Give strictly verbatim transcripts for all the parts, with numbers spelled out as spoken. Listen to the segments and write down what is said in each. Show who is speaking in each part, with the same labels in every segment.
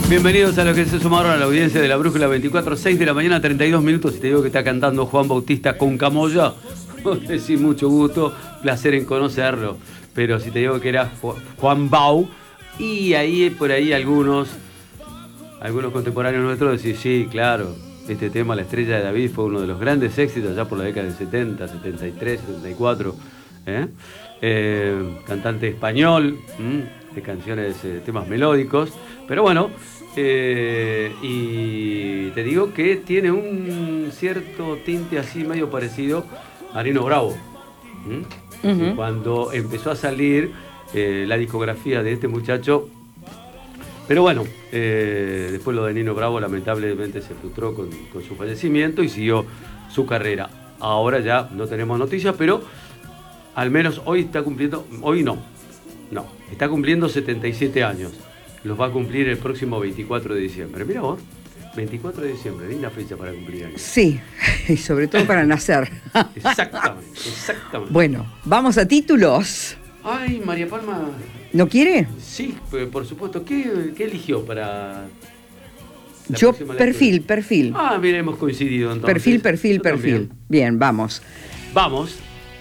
Speaker 1: Bienvenidos a los que se sumaron a la audiencia de la Brújula veinticuatro, seis de la mañana, treinta y dos minutos. Y te digo que está cantando Juan Bautista con Camoya. Sí, mucho gusto, placer en conocerlo. Pero si te digo que era Juan Bau, y ahí por ahí algunos, algunos contemporáneos nuestros decís, sí, claro, este tema, La Estrella de David, fue uno de los grandes éxitos ya por la década del setenta, setenta y tres, setenta y cuatro. ¿eh? Eh, cantante español, ¿m? de canciones, eh, temas melódicos. Pero bueno, eh, y te digo que tiene un cierto tinte así medio parecido a Nino Bravo. ¿Mm? Uh-huh. Cuando empezó a salir eh, la discografía de este muchacho. Pero bueno, eh, después lo de Nino Bravo lamentablemente se frustró con, con su fallecimiento y siguió su carrera. Ahora ya no tenemos noticias, pero al menos hoy está cumpliendo, hoy no, no, está cumpliendo setenta y siete años. Los va a cumplir el próximo veinticuatro de diciembre. Mira vos, veinticuatro de diciembre, linda fecha para cumplir años.
Speaker 2: Sí, y sobre todo para nacer.
Speaker 1: Exactamente, exactamente.
Speaker 2: Bueno, vamos a títulos.
Speaker 1: Ay, María Palma.
Speaker 2: ¿No quiere?
Speaker 1: Sí, por supuesto. ¿Qué, qué eligió para la
Speaker 2: Yo,
Speaker 1: próxima
Speaker 2: perfil,
Speaker 1: lectura?
Speaker 2: perfil.
Speaker 1: Ah, mira, hemos coincidido entonces.
Speaker 2: Perfil, perfil,
Speaker 1: Yo
Speaker 2: perfil.
Speaker 1: también.
Speaker 2: Bien, vamos.
Speaker 1: Vamos.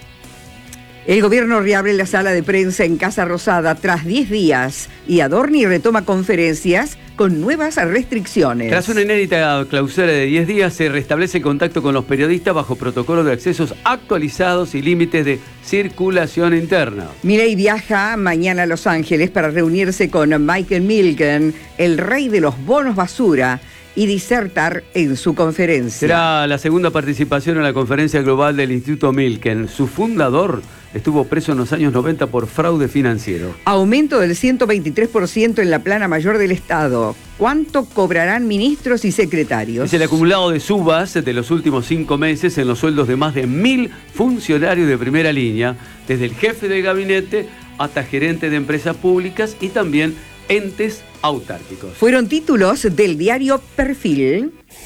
Speaker 2: El gobierno reabre la sala de prensa en Casa Rosada tras diez días y Adorni retoma conferencias con nuevas restricciones.
Speaker 1: Tras una inédita clausura de diez días, se restablece el contacto con los periodistas bajo protocolo de accesos actualizados y límites de circulación interna.
Speaker 2: Milei viaja mañana a Los Ángeles para reunirse con Michael Milken, el rey de los bonos basura, y disertar en su conferencia.
Speaker 1: Será la segunda participación en la conferencia global del Instituto Milken. Su fundador estuvo preso en los años noventa por fraude financiero.
Speaker 2: Aumento del ciento veintitrés por ciento en la plana mayor del Estado. ¿Cuánto cobrarán ministros y secretarios?
Speaker 1: Es el acumulado de subas de los últimos cinco meses en los sueldos de más de mil funcionarios de primera línea, desde el jefe de gabinete hasta gerente de empresas públicas y también entes autárquicos.
Speaker 2: Fueron títulos del diario Perfil.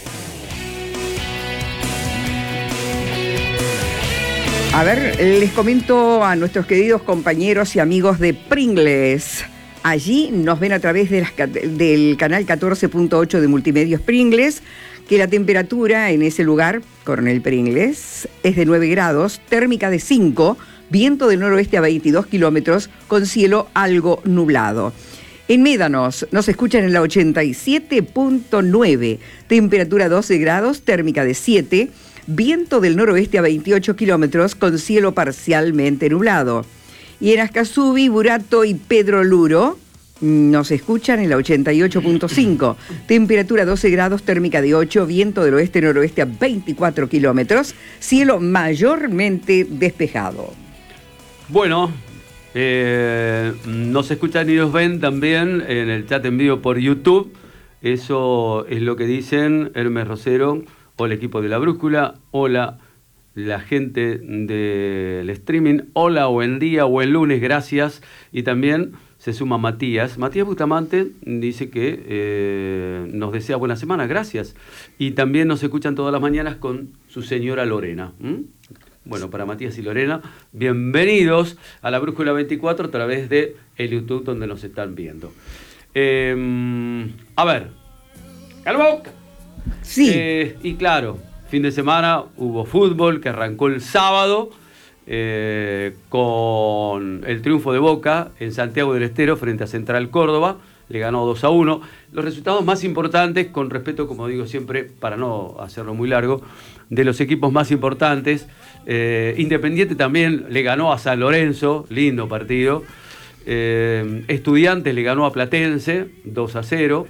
Speaker 2: A ver, les comento a nuestros queridos compañeros y amigos de Pringles. Allí nos ven a través de las, del canal catorce punto ocho de Multimedios Pringles, que la temperatura en ese lugar, Coronel Pringles, es de nueve grados, térmica de cinco, viento del noroeste a veintidós kilómetros, con cielo algo nublado. En Médanos nos escuchan en la ochenta y siete punto nueve, temperatura doce grados, térmica de siete, viento del noroeste a veintiocho kilómetros con cielo parcialmente nublado. Y en Ascasubi, Burato y Pedro Luro nos escuchan en la ochenta y ocho punto cinco, temperatura doce grados, térmica de ocho, viento del oeste-noroeste a veinticuatro kilómetros, cielo mayormente despejado.
Speaker 1: Bueno, eh, nos escuchan y nos ven también en el chat en vivo por YouTube. Eso es lo que dicen Hermes Rosero. Hola equipo de La Brújula, hola la gente del streaming, hola, buen día, buen lunes, gracias. Y también se suma Matías. Matías Bustamante dice que eh, nos desea buena semana, gracias. Y también nos escuchan todas las mañanas con su señora Lorena. ¿Mm? Bueno, para Matías y Lorena, bienvenidos a La Brújula veinticuatro a través de el YouTube donde nos están viendo. Eh, a ver, ¡calma!
Speaker 2: Sí.
Speaker 1: Eh, y claro, fin de semana hubo fútbol que arrancó el sábado eh, con el triunfo de Boca en Santiago del Estero frente a Central Córdoba. Le ganó dos a uno. Los resultados más importantes, con respeto, como digo siempre, para no hacerlo muy largo, de los equipos más importantes. Eh, Independiente también le ganó a San Lorenzo, lindo partido. Eh, Estudiantes le ganó a Platense, dos a cero.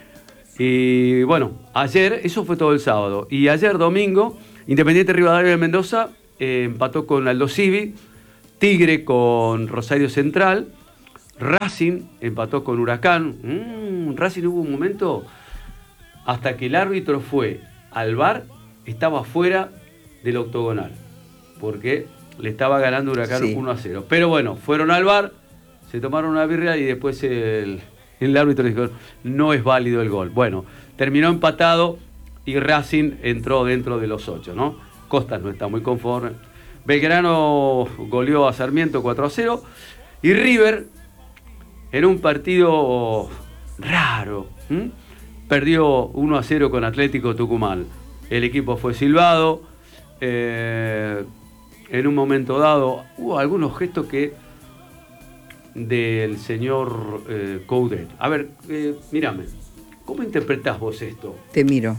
Speaker 1: Y bueno, ayer, eso fue todo el sábado. Y ayer domingo, Independiente Rivadavia de Mendoza eh, empató con Aldo Civi, Tigre con Rosario Central, Racing empató con Huracán. Mm, Racing hubo un momento hasta que el árbitro fue al V A R, estaba fuera del octogonal, porque le estaba ganando Huracán sí. uno a cero. Pero bueno, fueron al V A R, se tomaron una birria y después el... El árbitro dijo, no es válido el gol. Bueno, terminó empatado y Racing entró dentro de los ocho, ¿no? Costas no está muy conforme. Belgrano goleó a Sarmiento cuatro a cero. Y River, en un partido raro. ¿Mm? Perdió uno a cero con Atlético Tucumán. El equipo fue silbado. Eh, en un momento dado hubo algunos gestos que del señor eh, Coudet. A ver, eh, mírame, ¿cómo interpretás vos esto?
Speaker 2: Te miro.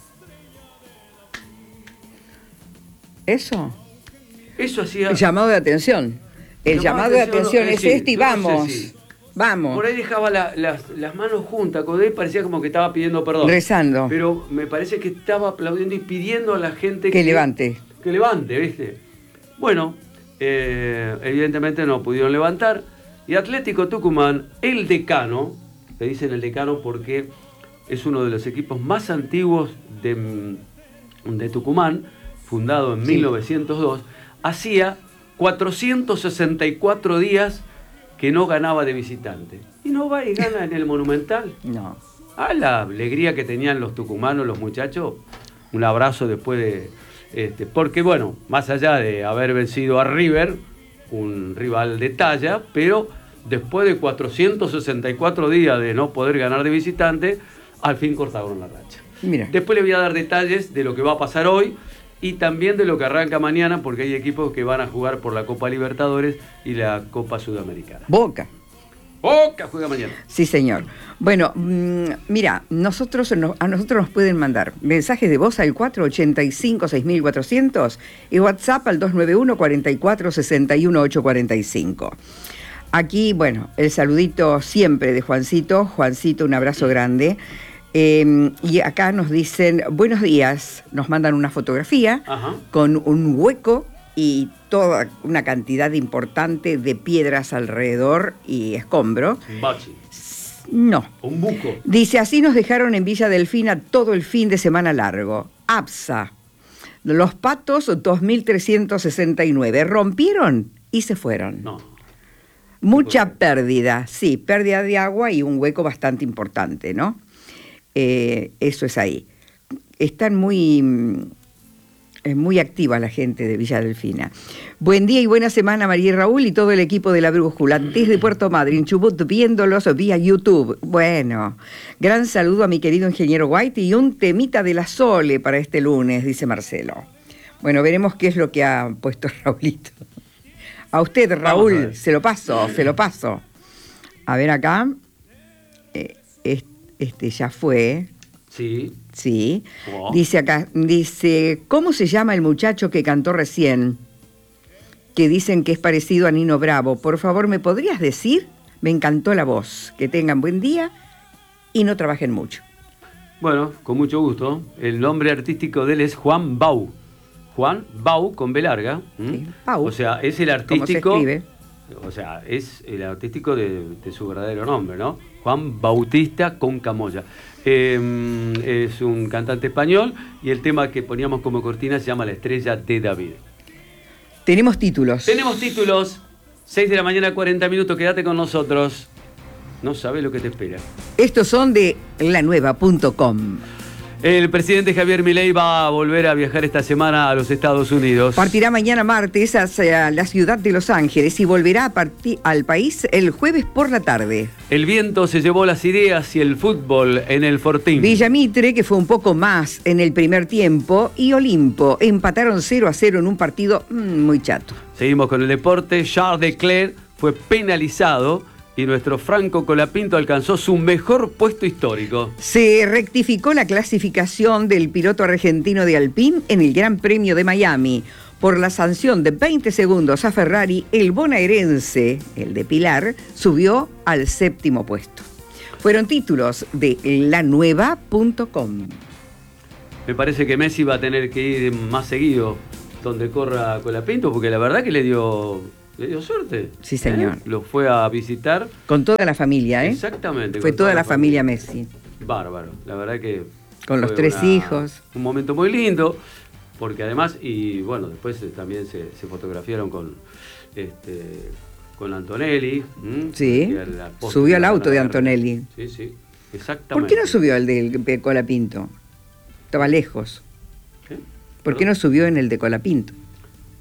Speaker 2: ¿Eso?
Speaker 1: Eso hacía...
Speaker 2: El llamado de atención. El llamado, llamado de atención
Speaker 1: no,
Speaker 2: es
Speaker 1: sí,
Speaker 2: este y
Speaker 1: no
Speaker 2: vamos.
Speaker 1: Sé si.
Speaker 2: Vamos.
Speaker 1: Por ahí dejaba la, las, las manos juntas, Coudet parecía como que estaba pidiendo perdón.
Speaker 2: Rezando.
Speaker 1: Pero me parece que estaba aplaudiendo y pidiendo a la gente
Speaker 2: que, que levante.
Speaker 1: Que levante, ¿viste? Bueno, eh, evidentemente no pudieron levantar. Y Atlético Tucumán, el decano, le dicen el decano porque es uno de los equipos más antiguos de, de Tucumán, fundado en sí. mil novecientos dos, hacía cuatrocientos sesenta y cuatro días que no ganaba de visitante. Y no va y gana en el Monumental.
Speaker 2: No.
Speaker 1: Ah, la alegría que tenían los tucumanos, los muchachos. Un abrazo después de... Este, porque, bueno, más allá de haber vencido a River, un rival de talla, pero después de cuatrocientos sesenta y cuatro días de no poder ganar de visitante, al fin cortaron la racha.
Speaker 2: Mira.
Speaker 1: Después le voy a dar detalles de lo que va a pasar hoy y también de lo que arranca mañana, porque hay equipos que van a jugar por la Copa Libertadores y la Copa Sudamericana.
Speaker 2: Boca.
Speaker 1: Boca juega mañana.
Speaker 2: Sí, señor. Bueno, mmm, mira, nosotros no, a nosotros nos pueden mandar mensajes de voz al cuatro ochenta y cinco, seis mil cuatrocientos y WhatsApp al dos nueve uno, cuarenta y cuatro, sesenta y uno, ochocientos cuarenta y cinco. Aquí, bueno, el saludito siempre de Juancito. Juancito, un abrazo grande. Eh, y acá nos dicen, buenos días, nos mandan una fotografía. Ajá. Con un hueco y toda una cantidad importante de piedras alrededor y escombro.
Speaker 1: Un bache.
Speaker 2: No.
Speaker 1: Un buco.
Speaker 2: Dice, así nos dejaron en Villa Delfina todo el fin de semana largo. APSA. Los Patos, dos mil trescientos sesenta y nueve. Rompieron y se fueron.
Speaker 1: No.
Speaker 2: Mucha pérdida, sí, pérdida de agua y un hueco bastante importante, ¿no? Eh, eso es ahí. Están muy... Es muy activa la gente de Villa Delfina. Buen día y buena semana, María y Raúl y todo el equipo de La Brújula, desde Puerto Madryn, Chubut, viéndolos vía YouTube. Bueno, gran saludo a mi querido ingeniero White y un temita de la Sole para este lunes, dice Marcelo. Bueno, veremos qué es lo que ha puesto Raulito. A usted, Raúl, a se lo paso, se lo paso. A ver acá. Eh, este ya fue...
Speaker 1: Sí.
Speaker 2: Sí. Oh. Dice acá, dice, ¿cómo se llama el muchacho que cantó recién? Que dicen que es parecido a Nino Bravo. Por favor, ¿me podrías decir? Me encantó la voz. Que tengan buen día y no trabajen mucho.
Speaker 1: Bueno, con mucho gusto. El nombre artístico de él es Juan Bau. Juan Bau con B larga.
Speaker 2: Sí, Bau.
Speaker 1: O sea, es el artístico.
Speaker 2: ¿Cómo se escribe?
Speaker 1: O sea, es el artístico de, de su verdadero nombre, ¿no? Juan Bautista con Camoya. Eh, es un cantante español y el tema que poníamos como cortina se llama La Estrella de David.
Speaker 2: Tenemos títulos.
Speaker 1: Tenemos títulos. seis de la mañana, cuarenta minutos. Quédate con nosotros. No sabes lo que te espera.
Speaker 2: Estos son de la nueva punto com.
Speaker 1: El presidente Javier Milei va a volver a viajar esta semana a los Estados Unidos.
Speaker 2: Partirá mañana martes hacia la ciudad de Los Ángeles y volverá a partir al país el jueves por la tarde.
Speaker 1: El viento se llevó las ideas y el fútbol en el Fortín.
Speaker 2: Villa Mitre, que fue un poco más en el primer tiempo, y Olimpo empataron cero a cero en un partido mmm, muy chato.
Speaker 1: Seguimos con el deporte. Charles Leclerc fue penalizado y nuestro Franco Colapinto alcanzó su mejor puesto histórico.
Speaker 2: Se rectificó la clasificación del piloto argentino de Alpine en el Gran Premio de Miami. Por la sanción de veinte segundos a Ferrari, el bonaerense, el de Pilar, subió al séptimo puesto. Fueron títulos de la nueva punto com.
Speaker 1: Me parece que Messi va a tener que ir más seguido donde corra Colapinto, porque la verdad que le dio... Le dio suerte.
Speaker 2: Sí, señor.
Speaker 1: ¿Eh? Lo fue a visitar.
Speaker 2: Con toda la familia, ¿eh?
Speaker 1: Exactamente.
Speaker 2: Fue toda, toda la familia, familia Messi.
Speaker 1: Bárbaro. La verdad que...
Speaker 2: Con los tres
Speaker 1: una,
Speaker 2: hijos.
Speaker 1: Un momento muy lindo, porque además, y bueno, después también se, se fotografiaron con este con Antonelli. ¿m?
Speaker 2: Sí, subió al auto de Antonelli.
Speaker 1: Sí, sí, exactamente.
Speaker 2: ¿Por qué no subió el de Colapinto? Estaba lejos.
Speaker 1: ¿Qué?
Speaker 2: ¿Por qué no subió en el de Colapinto?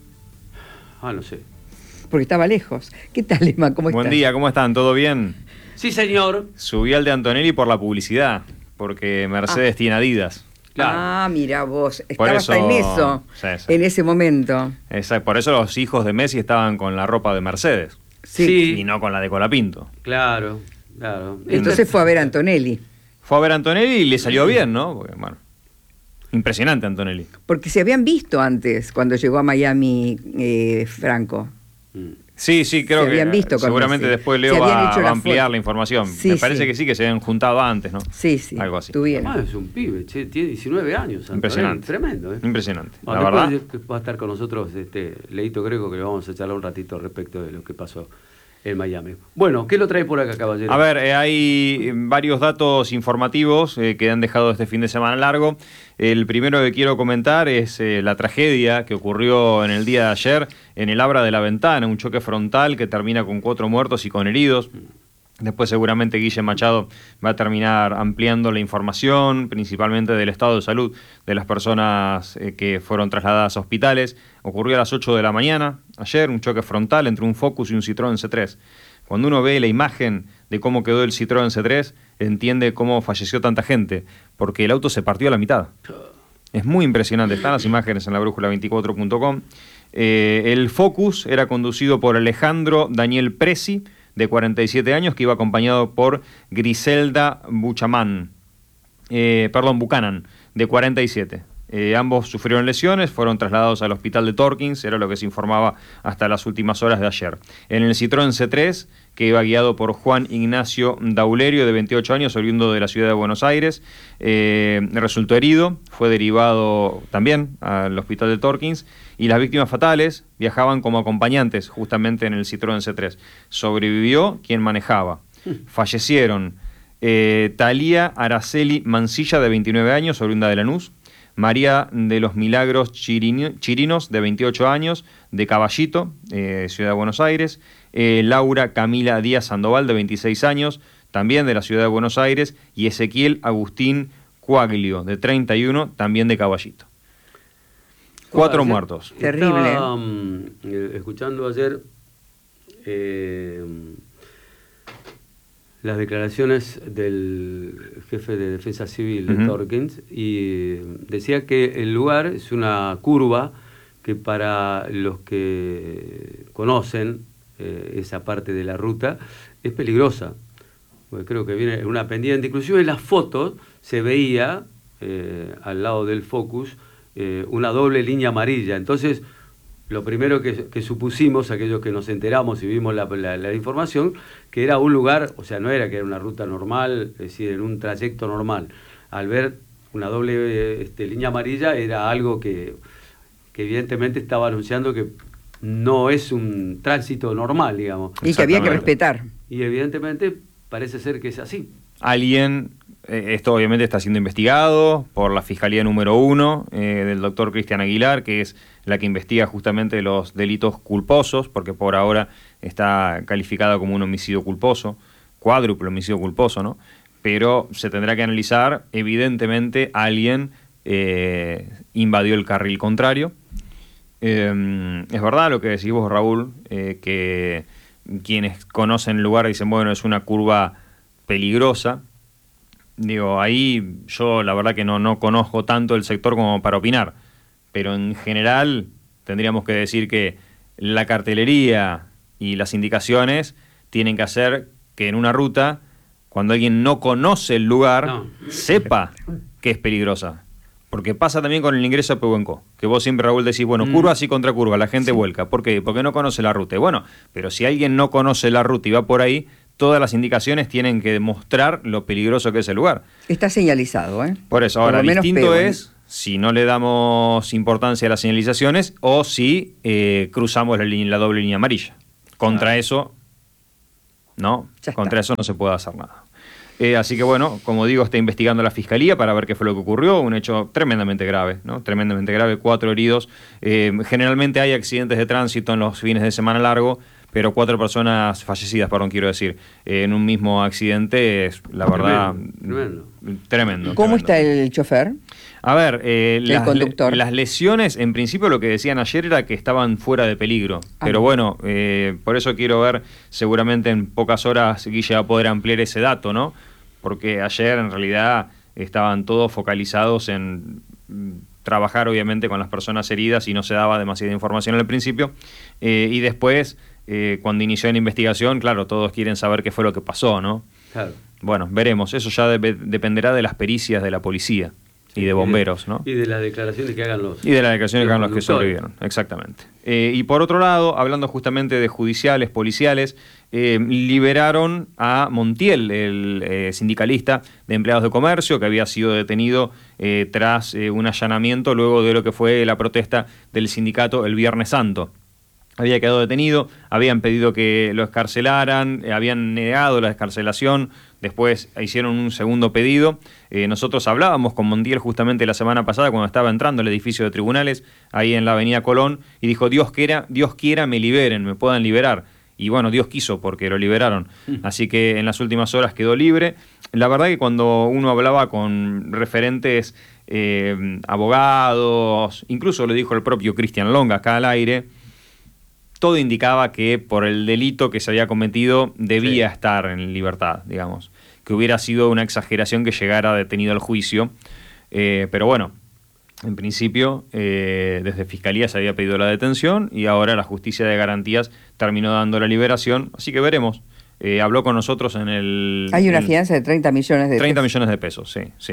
Speaker 1: Ah, no sé.
Speaker 2: Porque estaba lejos. ¿Qué tal, Emma? ¿Cómo estás?
Speaker 3: Buen día, ¿cómo están? ¿Todo bien?
Speaker 1: Sí, señor.
Speaker 3: Subí al de Antonelli por la publicidad, porque Mercedes ah. tiene Adidas.
Speaker 2: Claro. Ah, mira vos, estaba hasta en eso, sí, sí. en ese momento.
Speaker 3: Exacto, por eso los hijos de Messi estaban con la ropa de Mercedes.
Speaker 2: Sí.
Speaker 3: Y no con la de Colapinto.
Speaker 1: Claro, claro.
Speaker 2: Entonces fue a ver a Antonelli.
Speaker 3: Fue a ver a Antonelli y le salió bien, ¿no? Porque, bueno, impresionante Antonelli.
Speaker 2: Porque se habían visto antes, cuando llegó a Miami eh, Franco.
Speaker 3: Sí, sí, creo
Speaker 2: se
Speaker 3: que
Speaker 2: habían visto
Speaker 3: seguramente
Speaker 2: Messi.
Speaker 3: Después Leo va, va a ampliar la, la información.
Speaker 2: Sí,
Speaker 3: Me parece
Speaker 2: sí.
Speaker 3: que sí, que se habían juntado antes, ¿no?
Speaker 2: Sí, sí.
Speaker 3: Algo así.
Speaker 1: Además es un pibe, che, tiene diecinueve años.
Speaker 3: Impresionante.
Speaker 1: Tremendo, ¿eh?
Speaker 3: Impresionante.
Speaker 1: Bueno,
Speaker 3: la verdad.
Speaker 1: Va a estar con nosotros este Leito Greco, que le vamos a charlar un ratito respecto de lo que pasó en Miami. Bueno, ¿qué lo trae por acá, caballero?
Speaker 3: A ver, eh, hay varios datos informativos eh, que han dejado este fin de semana largo. El primero que quiero comentar es eh, la tragedia que ocurrió en el día de ayer en el Abra de la Ventana, un choque frontal que termina con cuatro muertos y con heridos. Después seguramente Guille Machado va a terminar ampliando la información, principalmente del estado de salud de las personas eh, que fueron trasladadas a hospitales. Ocurrió a las ocho de la mañana, ayer, un choque frontal entre un Focus y un Citroën C tres. Cuando uno ve la imagen de cómo quedó el Citroën C tres, entiende cómo falleció tanta gente, porque el auto se partió a la mitad. Es muy impresionante, están las imágenes en la brújula veinticuatro punto com. Eh, el Focus era conducido por Alejandro Daniel Presi, de cuarenta y siete años, que iba acompañado por Griselda Buchanan, eh, perdón, Buchanan, de cuarenta y siete. Eh, ambos sufrieron lesiones, fueron trasladados al hospital de Torkins, era lo que se informaba hasta las últimas horas de ayer. En el Citroën C tres, que iba guiado por Juan Ignacio Daulerio, de veintiocho años, oriundo de la ciudad de Buenos Aires, eh, resultó herido, fue derivado también al hospital de Torkins, y las víctimas fatales viajaban como acompañantes justamente en el Citroën C tres. Sobrevivió quien manejaba. Fallecieron eh, Talía Araceli Mancilla, de veintinueve años, oriunda de Lanús, María de los Milagros Chirini, Chirinos, de veintiocho años, de Caballito, eh, ciudad de Buenos Aires, eh, Laura Camila Díaz Sandoval, de veintiséis años, también de la ciudad de Buenos Aires, y Ezequiel Agustín Cuaglio, de treinta y uno, también de Caballito. Cuatro
Speaker 1: ayer,
Speaker 3: muertos.
Speaker 2: Terrible.
Speaker 1: Estaba, um, escuchando ayer eh, las declaraciones del jefe de Defensa Civil de uh-huh. Torkins, y decía que el lugar es una curva que para los que conocen eh, esa parte de la ruta es peligrosa, porque creo que viene en una pendiente. Inclusive en las fotos se veía eh, al lado del Focus eh, una doble línea amarilla. Entonces lo primero que, que supusimos, aquellos que nos enteramos y vimos la, la, la información, que era un lugar, o sea, no era que era una ruta normal, es decir, en un trayecto normal. Al ver una doble este, línea amarilla era algo que, que evidentemente estaba anunciando que no es un tránsito normal, digamos.
Speaker 2: Y que había que respetar.
Speaker 1: Y evidentemente parece ser que es así.
Speaker 3: Alguien, eh, esto obviamente está siendo investigado por la Fiscalía número uno eh, del doctor Cristian Aguilar, que es la que investiga justamente los delitos culposos, porque por ahora está calificada como un homicidio culposo, cuádruple homicidio culposo, ¿no? Pero se tendrá que analizar, evidentemente alguien eh, invadió el carril contrario. Eh, es verdad lo que decís vos, Raúl, eh, que quienes conocen el lugar dicen, bueno, es una curva peligrosa. Digo, ahí yo la verdad que no, no conozco tanto el sector como para opinar, pero en general tendríamos que decir que la cartelería y las indicaciones tienen que hacer que en una ruta, cuando alguien no conoce el lugar, no. sepa que es peligrosa. Porque pasa también con el ingreso a Pehuenco, que vos siempre, Raúl, decís, bueno, mm. curva así contra curva, la gente sí. vuelca. ¿Por qué? Porque no conoce la ruta. Y bueno, pero si alguien no conoce la ruta y va por ahí, todas las indicaciones tienen que demostrar lo peligroso que es el lugar.
Speaker 2: Está señalizado, ¿eh?
Speaker 3: Por eso, ahora, distinto es si no le damos importancia a las señalizaciones o si eh, cruzamos la, línea, la doble línea amarilla. Contra ah. eso, no, ya contra está. eso no se puede hacer nada. Eh, así que bueno, como digo, está investigando la Fiscalía para ver qué fue lo que ocurrió, un hecho tremendamente grave, ¿no? Tremendamente grave, cuatro heridos. Eh, generalmente hay accidentes de tránsito en los fines de semana largo, pero cuatro personas fallecidas, perdón, quiero decir, eh, en un mismo accidente, es la verdad
Speaker 1: tremendo.
Speaker 3: tremendo.
Speaker 2: ¿Cómo
Speaker 3: tremendo.
Speaker 2: está el chofer?
Speaker 3: A ver, eh,
Speaker 2: El
Speaker 3: las,
Speaker 2: conductor.
Speaker 3: le- las lesiones, en principio lo que decían ayer era que estaban fuera de peligro.
Speaker 2: Ah.
Speaker 3: Pero bueno, eh, por eso quiero ver, seguramente en pocas horas Guille va a poder ampliar ese dato, ¿no? Porque ayer en realidad estaban todos focalizados en mm, trabajar obviamente con las personas heridas y no se daba demasiada información al principio. Eh, y después, eh, cuando inició la investigación, claro, todos quieren saber qué fue lo que pasó, ¿no?
Speaker 1: Claro.
Speaker 3: Bueno, veremos. Eso ya de- dependerá de las pericias de la policía y de bomberos, ¿no?
Speaker 1: Y de las declaraciones que hagan los...
Speaker 3: Y de las declaraciones que hagan los que
Speaker 1: conductores.
Speaker 3: sobrevivieron, exactamente. Eh, y por otro lado, hablando justamente de judiciales, policiales, eh, liberaron a Montiel, el eh, sindicalista de empleados de comercio, que había sido detenido eh, tras eh, un allanamiento luego de lo que fue la protesta del sindicato el Viernes Santo. Había quedado detenido, habían pedido que lo excarcelaran, eh, habían negado la excarcelación, después hicieron un segundo pedido. Eh, nosotros hablábamos con Montiel justamente la semana pasada cuando estaba entrando al edificio de tribunales, ahí en la avenida Colón, y dijo, Dios quiera, Dios quiera me liberen, me puedan liberar. Y bueno, Dios quiso porque lo liberaron. Así que en las últimas horas quedó libre. La verdad que cuando uno hablaba con referentes, eh, abogados, incluso lo dijo el propio Cristian Longa acá al aire, todo indicaba que por el delito que se había cometido debía
Speaker 1: Sí.
Speaker 3: estar en libertad, digamos. Que hubiera sido una exageración que llegara detenido al juicio. Eh, pero bueno, en principio, eh, desde Fiscalía se había pedido la detención y ahora la Justicia de Garantías terminó dando la liberación. Así que veremos. Eh, habló con nosotros en el...
Speaker 2: Hay una
Speaker 3: en-
Speaker 2: fianza de treinta millones de
Speaker 3: treinta
Speaker 2: pesos.
Speaker 3: millones de pesos, sí, sí.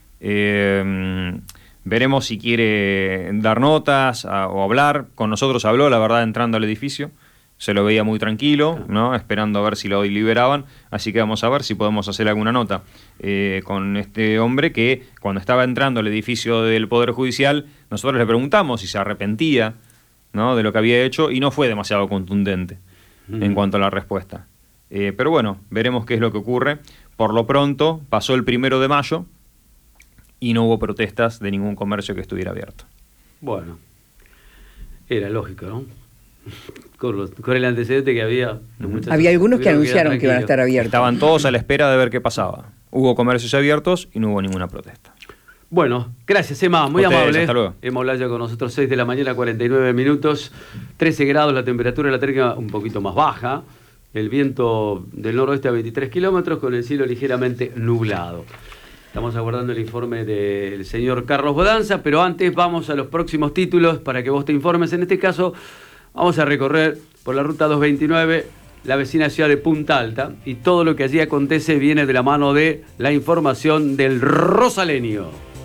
Speaker 3: Eh, veremos si quiere dar notas a- o hablar. Con nosotros habló, la verdad, entrando al edificio. Se lo veía muy tranquilo, ¿no? Esperando a ver si lo liberaban. Así que vamos a ver si podemos hacer alguna nota eh, con este hombre que cuando estaba entrando al edificio del Poder Judicial, nosotros le preguntamos si se arrepentía, ¿no?, de lo que había hecho y no fue demasiado contundente
Speaker 1: Mm.
Speaker 3: en cuanto a la respuesta. Eh, pero bueno, veremos qué es lo que ocurre. Por lo pronto, pasó el primero de mayo y no hubo protestas de ningún comercio que estuviera abierto.
Speaker 1: Bueno, era lógico, ¿no? Con, los- con el antecedente que había. los muchachos
Speaker 2: Había algunos que
Speaker 1: tuvieron
Speaker 2: anunciaron que iban a
Speaker 1: quedar
Speaker 2: estar abiertos.
Speaker 3: Estaban todos a la espera de ver qué pasaba. Hubo comercios abiertos y no hubo ninguna protesta.
Speaker 1: Bueno, gracias, Emma, muy
Speaker 3: Ustedes,
Speaker 1: amable.
Speaker 3: hasta luego.
Speaker 1: Emma Olaya con nosotros, seis de la mañana, cuarenta y nueve minutos, trece grados, la temperatura de la térmica un poquito más baja, el viento del noroeste a veintitrés kilómetros, con el cielo ligeramente nublado. Estamos aguardando el informe del señor Carlos Bodanza, pero antes vamos a los próximos títulos para que vos te informes. En este caso, vamos a recorrer por la ruta doscientos veintinueve, la vecina ciudad de Punta Alta, y todo lo que allí acontece viene de la mano de la información del Rosaleño.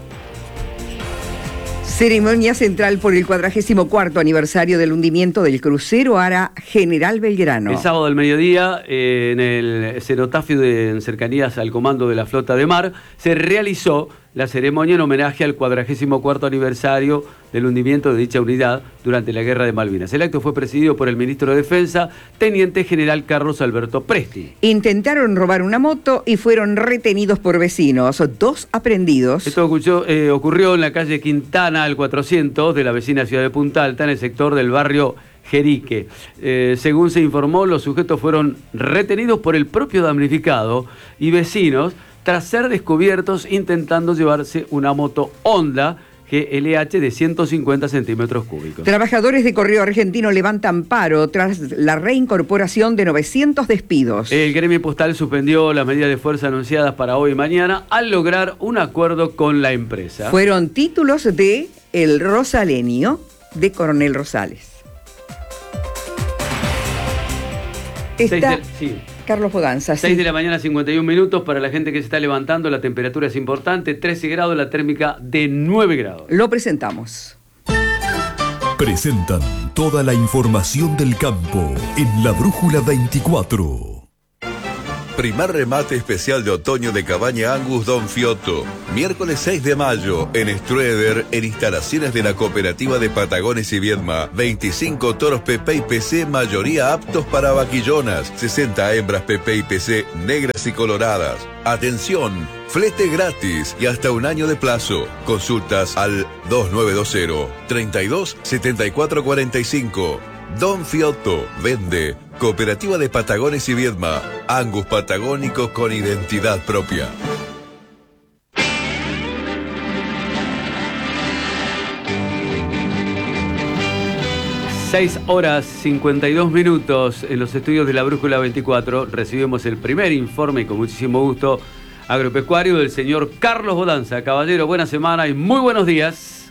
Speaker 2: Ceremonia central por el cuadragésimo cuarto aniversario del hundimiento del crucero Ara General Belgrano.
Speaker 1: El sábado al mediodía, eh, en el cenotafio de en cercanías al comando de la flota de mar, se realizó la ceremonia en homenaje al cuadragésimo cuarto aniversario del hundimiento de dicha unidad durante la Guerra de Malvinas. El acto fue presidido por el ministro de Defensa, Teniente General Carlos Alberto Presti.
Speaker 2: Intentaron robar una moto y fueron retenidos por vecinos. Dos aprendidos.
Speaker 1: Esto ocurrió, eh, ocurrió en la calle Quintana al cuatrocientos de la vecina ciudad de Punta Alta, en el sector del barrio Jerique. Eh, según se informó, los sujetos fueron retenidos por el propio damnificado y vecinos tras ser descubiertos intentando llevarse una moto Honda G L H de ciento cincuenta centímetros cúbicos.
Speaker 2: Trabajadores de Correo Argentino levantan paro tras la reincorporación de novecientos despidos.
Speaker 1: El gremio postal suspendió las medidas de fuerza anunciadas para hoy y mañana al lograr un acuerdo con la empresa.
Speaker 2: Fueron títulos de El Rosaleño de Coronel Rosales.
Speaker 1: Seis
Speaker 2: Está
Speaker 1: de- sí.
Speaker 2: Carlos Bodanza.
Speaker 1: seis
Speaker 2: sí.
Speaker 1: de la mañana, cincuenta y un minutos. Para la gente que se está levantando, la temperatura es importante. trece grados, la térmica de nueve grados.
Speaker 2: Lo presentamos.
Speaker 4: Presentan toda la información del campo en la Brújula veinticuatro.
Speaker 5: Primer remate especial de otoño de Cabaña Angus Don Fiotto. Miércoles seis de mayo en Strueder, en instalaciones de la Cooperativa de Patagones y Viedma. veinticinco toros P P y P C, mayoría aptos para vaquillonas. sesenta hembras P P y P C negras y coloradas. Atención, flete gratis y hasta un año de plazo. Consultas al dos nueve dos cero, treinta y dos, setenta y cuatro cuarenta y cinco. Don Fiotto vende Cooperativa de Patagones y Viedma. Angus patagónico con identidad propia.
Speaker 1: seis horas cincuenta y dos minutos en los estudios de la Brújula veinticuatro. Recibimos el primer informe, y con muchísimo gusto, agropecuario del señor Carlos Bodanza. Caballero, buena semana y muy buenos días.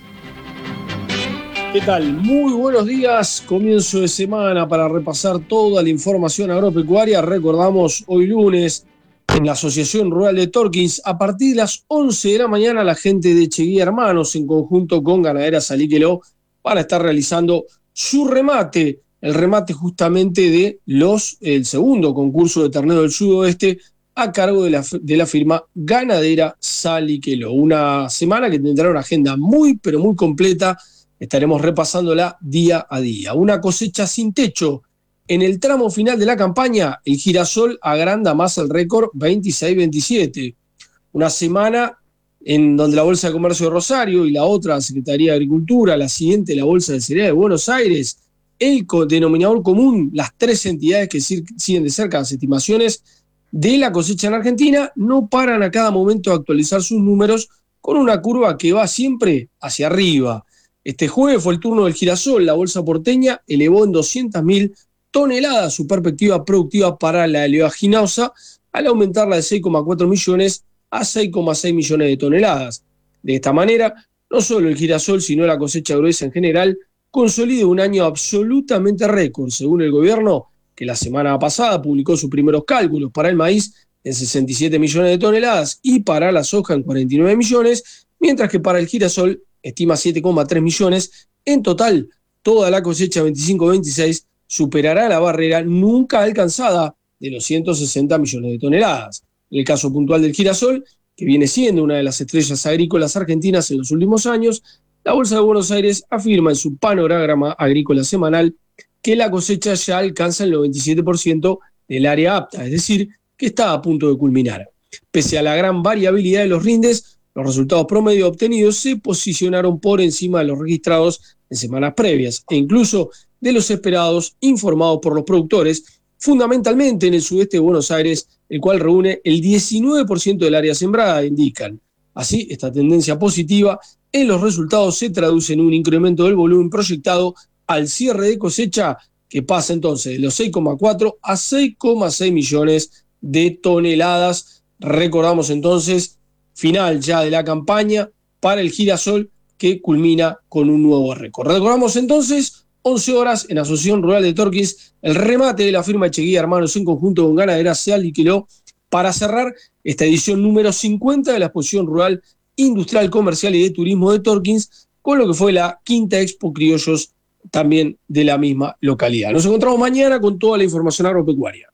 Speaker 6: ¿Qué tal? Muy buenos días. Comienzo de semana para repasar toda la información agropecuaria. Recordamos, hoy lunes, en la Asociación Rural de Torkins, a partir de las once de la mañana, la gente de Echeguía Hermanos, en conjunto con Ganadera Salíqueló, para estar realizando su remate, el remate justamente de los el segundo concurso de ternero del sudoeste a cargo de la, de la firma Ganadera Salíqueló. Una semana que tendrá una agenda muy, pero muy completa. Estaremos repasándola día a día. Una cosecha sin techo. En el tramo final de la campaña, el girasol agranda más el récord veintiséis veintisiete. Una semana en donde la Bolsa de Comercio de Rosario y la otra, Secretaría de Agricultura, la siguiente, la Bolsa de Cereales de Buenos Aires, el denominador común, las tres entidades que siguen de cerca las estimaciones de la cosecha en Argentina, no paran a cada momento de actualizar sus números con una curva que va siempre hacia arriba. Este jueves fue el turno del girasol. La bolsa porteña elevó en doscientas mil toneladas su perspectiva productiva para la oleaginosa al aumentarla de seis coma cuatro millones a seis coma seis millones de toneladas. De esta manera, no solo el girasol, sino la cosecha gruesa en general, consolida un año absolutamente récord, según el gobierno, que la semana pasada publicó sus primeros cálculos para el maíz en sesenta y siete millones de toneladas y para la soja en cuarenta y nueve millones, mientras que para el girasol estima siete coma tres millones. En total, toda la cosecha veinticinco veintiséis superará la barrera nunca alcanzada de los ciento sesenta millones de toneladas. En el caso puntual del girasol, que viene siendo una de las estrellas agrícolas argentinas en los últimos años, la Bolsa de Buenos Aires afirma en su panorama agrícola semanal que la cosecha ya alcanza el noventa y siete por ciento del área apta, es decir, que está a punto de culminar. Pese a la gran variabilidad de los rindes, los resultados promedio obtenidos se posicionaron por encima de los registrados en semanas previas e incluso de los esperados informados por los productores, fundamentalmente en el sudeste de Buenos Aires, el cual reúne el diecinueve por ciento del área sembrada, indican. Así, esta tendencia positiva en los resultados se traduce en un incremento del volumen proyectado al cierre de cosecha, que pasa entonces de los seis coma cuatro a seis coma seis millones de toneladas. Recordamos entonces, final ya de la campaña para el girasol, que culmina con un nuevo récord. Recordamos entonces, once horas en Asociación Rural de Torkins, el remate de la firma Echeguía Hermanos en conjunto con Ganadera Salíqueló para cerrar esta edición número cincuenta de la exposición rural, industrial, comercial y de turismo de Torkins, con lo que fue la quinta Expo Criollos también de la misma localidad. Nos encontramos mañana con toda la información agropecuaria.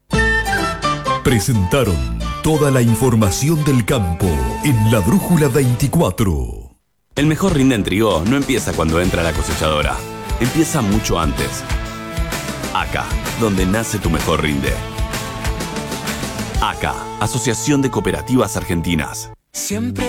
Speaker 4: Presentaron toda la información del campo en la Brújula veinticuatro.
Speaker 7: El mejor rinde en trigo no empieza cuando entra la cosechadora. Empieza mucho antes. Acá, donde nace tu mejor rinde. Acá, Asociación de Cooperativas Argentinas.
Speaker 8: Siempre